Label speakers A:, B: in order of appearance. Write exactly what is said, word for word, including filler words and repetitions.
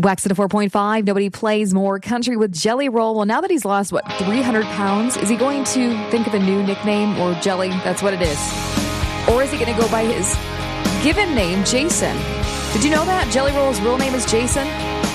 A: Wax at a four point five. Nobody plays more country with Jelly Roll. Well, now that he's lost, what, three hundred pounds, is he going to think of a new nickname or Jelly? That's what it is. Or is he going to go by his given name, Jason? Did you know that? Jelly Roll's real name is Jason?